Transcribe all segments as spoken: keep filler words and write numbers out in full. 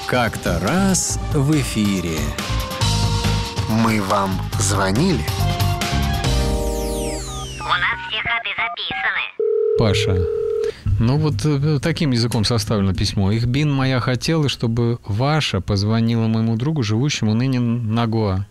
Как-то раз в эфире. Мы вам звонили? У нас все ходы записаны. Паша, ну вот э, таким языком составлено письмо. Их бин моя хотела, чтобы ваша позвонила моему другу, живущему ныне на Гоа.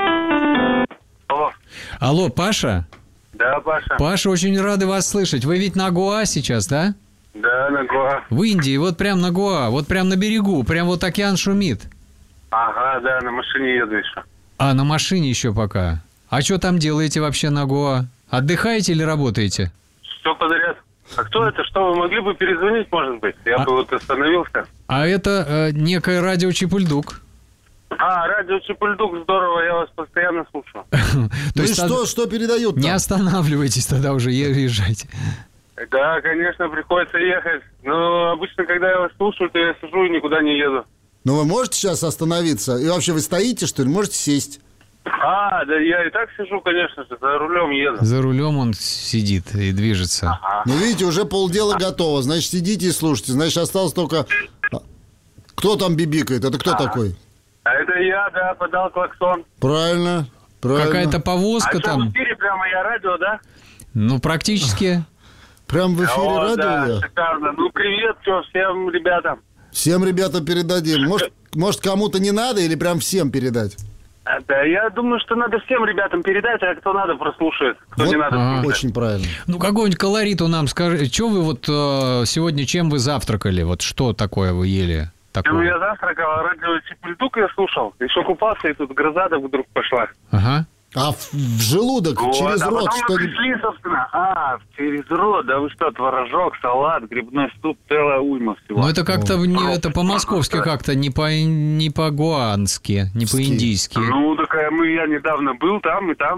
Алло. Алло, Паша? Да, Паша. Паша, очень рады вас слышать. Вы ведь на Гоа сейчас, да? Да, на Гоа. В Индии, вот прям на Гоа, вот прям на берегу, прям вот океан шумит. Ага, да, на машине еду еще. А, на машине еще пока. А что там делаете вообще на Гоа? Отдыхаете или работаете? Все подряд. А кто это? Что, вы могли бы перезвонить, может быть? Я А- бы вот остановился. А это э, некое радио Чепульдук. А, радио Чепульдук, здорово, я вас постоянно слушаю. То Ну и есть что, что передают не там? останавливайтесь тогда уже, езжайте. Да, конечно, приходится ехать. Но обычно, когда я вас слушаю, то я сижу и никуда не еду. Ну вы можете сейчас остановиться? И вообще вы стоите, что ли? Можете сесть? А, да я и так сижу, конечно же, за рулем еду. За рулем он сидит и движется. Ну видите, уже полдела готово. Значит, сидите и слушайте. Значит, осталось только... Кто там бибикает? Это кто такой? А это я, да, подал клаксон. Правильно, правильно. Какая-то А повозка что, в там. эфире прямо я радио, да? Ну, практически. Прям в эфире О, радио да, я? шикарно. Ну, привет, что, всем ребятам. Всем ребятам передадим. Может, может, кому-то не надо или прям всем передать? А, Да, я думаю, что надо всем ребятам передать, а кто надо, прослушает. Кто Вот не надо, ага. слушает. Очень правильно. Ну, какой-нибудь колориту нам скажите. Что вы вот э, сегодня, чем вы завтракали? Вот что такое вы ели? Ну, Такое? я завтракал, а радио Чепульдук я слушал. Еще купался, и тут гроза вдруг пошла. Ага. А в, в желудок, Вот, через а рот потом мы что-нибудь... пришли, собственно. А, через рот, да вы что, творожок, салат, грибной суп, целая уйма всего. Ну, это как-то не, О. это по-московски как-то, не по не по-гуански, не по-индийски. Ну, такая, мы, я недавно был там, и там